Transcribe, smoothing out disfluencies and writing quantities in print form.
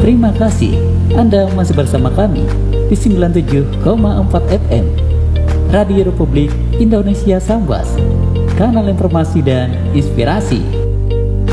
Terima kasih Anda masih bersama kami di 97,4 FM Radio Republik Indonesia Sambas, kanal informasi dan inspirasi.